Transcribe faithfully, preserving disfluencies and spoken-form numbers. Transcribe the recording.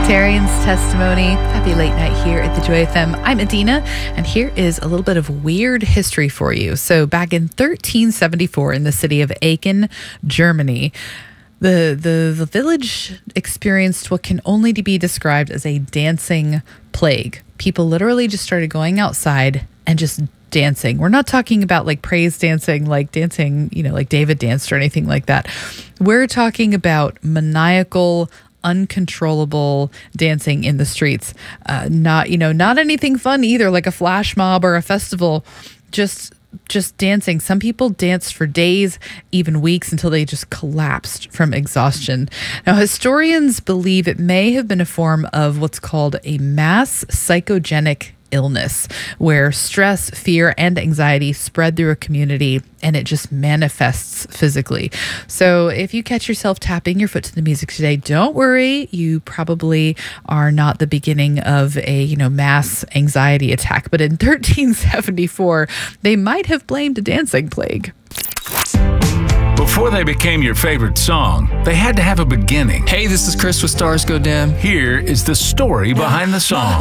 Tarian's testimony. Happy late night here at the Joy F M. I'm Adina, and here is a little bit of weird history for you. So back in thirteen seventy-four in the city of Aachen, Germany, the, the, the village experienced what can only be described as a dancing plague. People literally just started going outside and just dancing. We're not talking about like praise dancing, like dancing, you know, like David danced or anything like that. We're talking about maniacal, uncontrollable dancing in the streets. Uh, not, you know, not anything fun either, like a flash mob or a festival. Just, just dancing. Some people danced for days, even weeks, until they just collapsed from exhaustion. Now, historians believe it may have been a form of what's called a mass psychogenic illness, where stress, fear, and anxiety spread through a community and it just manifests physically. So if you catch yourself tapping your foot to the music today, don't worry. You probably are not the beginning of a, you know, mass anxiety attack. But in thirteen seventy-four, they might have blamed a dancing plague. Before they became your favorite song, they had to have a beginning. Hey, this is Chris with Stars Go Dim. Here is the story behind the song.